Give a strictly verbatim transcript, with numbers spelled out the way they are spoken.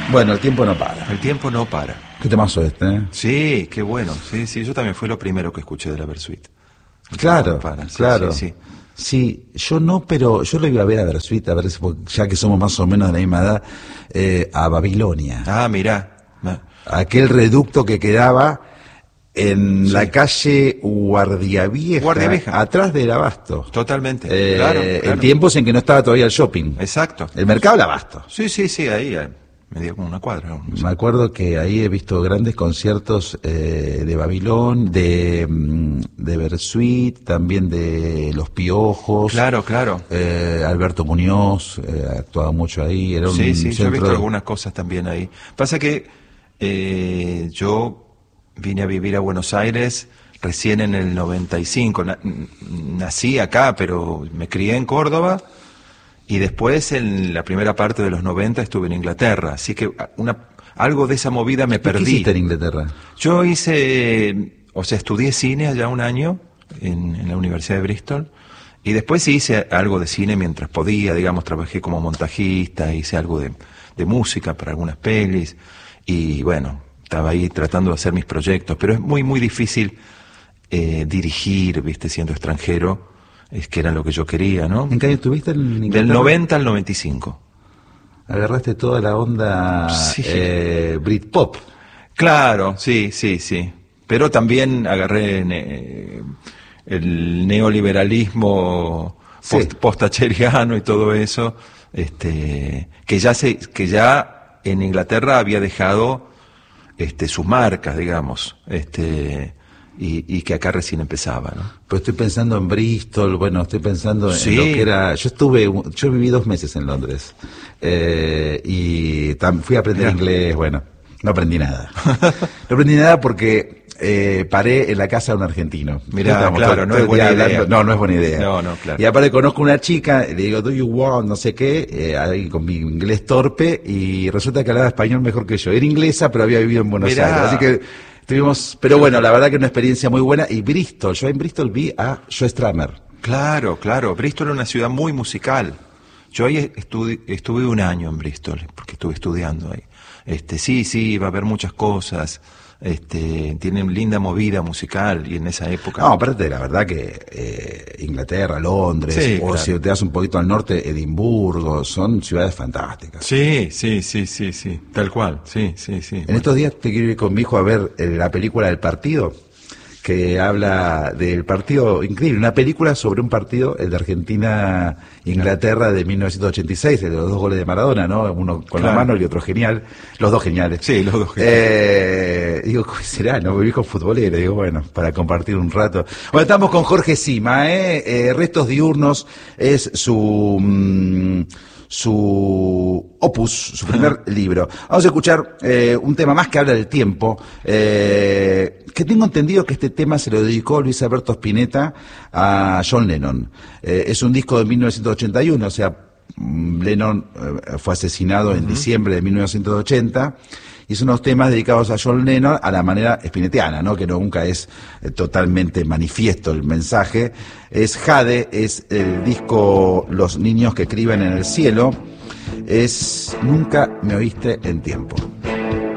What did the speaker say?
Bueno, el tiempo no para. El tiempo no para. Qué temazo este, ¿eh? Sí, qué bueno. Sí, sí, yo también fue lo primero que escuché de la Versuit. Claro, No para. Sí, claro. Sí, sí. Sí, yo no, pero yo lo iba a ver a Versuit, a ver si, ya que somos más o menos de la misma edad, eh, a Babilonia. Ah, mirá. Aquel reducto que quedaba en Sí. la calle Guardiavieja, Guardiavieja. atrás del Abasto. Totalmente. Eh, claro, claro. En tiempos en que no estaba todavía el shopping. Exacto. El mercado del Abasto. Sí, sí, sí, ahí, ahí. Me dio como una cuadra. No sé. Me acuerdo que ahí he visto grandes conciertos eh, de Babilón, de, mm, de Versuit, también de Los Piojos. Claro, claro. Eh, Alberto Muñoz eh, actuaba mucho ahí. Era un Sí, sí, yo he centro... visto algunas cosas también ahí. Pasa que eh, yo vine a vivir a Buenos Aires recién en el noventa y cinco. Na- nací acá, pero me crié en Córdoba. Y después, en la primera parte de los noventa, estuve en Inglaterra. Así que una, algo de esa movida me ¿Qué perdí. hiciste en Inglaterra? Yo hice, o sea, estudié cine allá un año en, en la Universidad de Bristol. Y después hice algo de cine mientras podía, digamos, trabajé como montajista, hice algo de, de música para algunas pelis. Y bueno, estaba ahí tratando de hacer mis proyectos. Pero es muy, muy difícil eh, dirigir, viste, siendo extranjero. Es que era lo que yo quería, ¿no? ¿En qué año estuviste en Inglaterra? Del noventa al noventa y cinco. Agarraste toda la onda Sí. eh, Britpop. Claro, sí, sí, sí. Pero también agarré eh, el neoliberalismo post, Sí. post-thatcheriano y todo eso, este, que ya se, que ya en Inglaterra había dejado este, sus marcas, digamos, este, y, y que acá recién empezaba, ¿no? Pues estoy pensando en Bristol, bueno, estoy pensando Sí. en lo que era... Yo estuve, yo viví dos meses en Londres eh, y tam, fui a aprender Mirá. inglés, bueno, no aprendí nada. No aprendí nada porque eh, paré en la casa de un argentino. Mirá, Estábamos claro, todo- no todo es el buena día idea. No, no es buena idea. No, no, claro. Y aparte conozco una chica, le digo, do you want, no sé qué, eh, ahí con mi inglés torpe, y resulta que hablaba español mejor que yo. Era inglesa, pero había vivido en Buenos Mirá. Aires, así que... Tuvimos, pero bueno, la verdad que una experiencia muy buena. Y Bristol, yo en Bristol vi a Joe Strummer. Claro, claro. Bristol es una ciudad muy musical. Yo ahí estudi- estuve un año en Bristol, porque estuve estudiando ahí. Este, sí, sí, va a haber muchas cosas. Este, tienen linda movida musical y en esa época. No, aparte, la verdad que eh, Inglaterra, Londres, Sí, o claro. si te das un poquito al norte, Edimburgo, son ciudades fantásticas. Sí, sí, sí, sí, sí, tal cual, sí, sí, sí. En estos días te quiero ir con mi hijo a ver eh, la película del partido, que habla del partido, increíble, una película sobre un partido, el de Argentina-Inglaterra de mil novecientos ochenta y seis, el de los dos goles de Maradona, ¿no? Uno con Claro. la mano y otro genial, los dos geniales. Sí, los dos geniales. Eh, digo, ¿cómo será? No, mi viejo futbolero, digo, bueno, para compartir un rato. Bueno, estamos con Jorge Sima, ¿eh? eh Restos diurnos es su... Mm, su opus, su primer libro. Vamos a escuchar eh, un tema más que habla del tiempo, eh, que tengo entendido que este tema se lo dedicó Luis Alberto Spinetta a John Lennon. Eh, es un disco de mil novecientos ochenta y uno, o sea, Lennon eh, fue asesinado en uh-huh. diciembre de mil novecientos ochenta, y son unos temas dedicados a John Lennon a la manera spinettiana, ¿no? Que nunca es eh, totalmente manifiesto el mensaje. Es Jade, es el disco Los niños que escriben en el cielo, es Nunca me oíste en tiempo.